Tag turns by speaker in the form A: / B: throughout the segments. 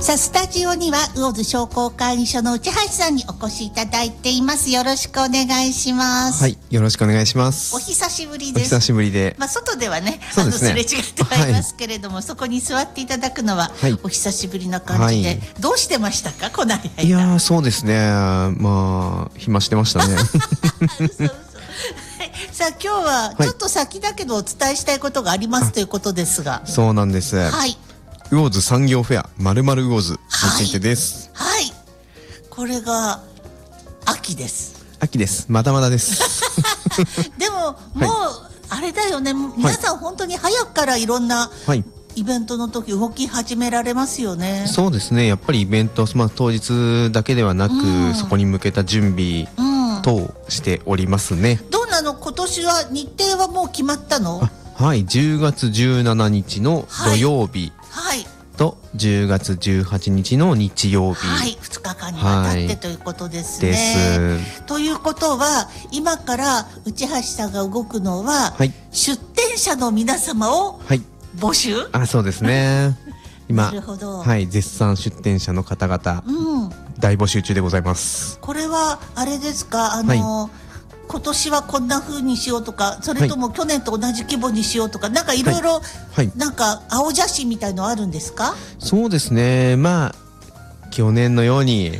A: さあスタジオには魚津商工会議所の内橋さんにお越しいただいています。よろしくお願いします。
B: はい、よろしくお願いします。
A: お久しぶりです。
B: お久しぶりで、
A: 外ではね、
B: そうですね、
A: すれ違ってはいますけれども、そこに座っていただくのはお久しぶりな感じで、どうしてましたかこの間。
B: いやそうですね、まあ暇してましたね。
A: さあ今日はちょっと先だけどお伝えしたいことがありますということですが、
B: そうなんです。
A: はい。
B: 魚津産業フェア〇〇魚津についてです。
A: はい。これが秋です。
B: 秋です。まだまだです。
A: でももうあれだよね。皆さん本当に早くからいろんなイベントの時動き始められますよね。
B: そうですね。やっぱりイベント、当日だけではなく、そこに向けた準備等しておりますね。
A: どうなの？今年は日程はもう決まったの？
B: はい、10月17日の土曜日。
A: はい
B: と10月18日の日曜日、
A: はい、2日間にわたってということですね。ということは今から内橋さんが動くのは、出店者の皆様を募集、
B: そうですね。今、
A: なるほど、
B: 絶賛出店者の方々、大募集中でございます。
A: これはあれですか、今年はこんな風にしようとか、それとも去年と同じ規模にしようとか、なんかいろいろなんか青写真みたいのあるんですか？
B: そうですね。去年のように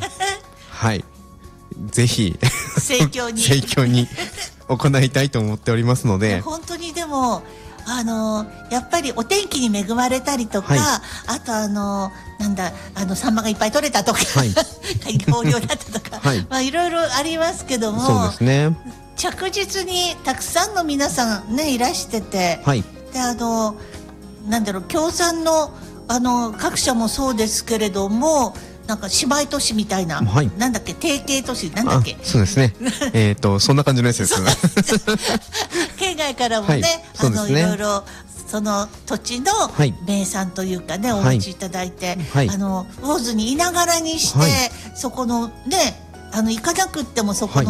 B: ぜひ盛況に行いたいと思っておりますので、
A: 本当にでもやっぱりお天気に恵まれたりとか、あとサンマがいっぱい取れたとか、豊漁だったとか、いろいろありますけども、
B: そうですね。
A: 着実にたくさんの皆さんねいらしてて、で協賛の各社もそうですけれども、なんか姉妹都市みたいな、なんだっけ、提携都市なんだっけ、
B: そうですね。そんな感じのやつです。
A: 県外からもね、いろいろその土地の名産というかね、お持ちいただいて、魚津にいながらにして、そこのね行かなくってもそこの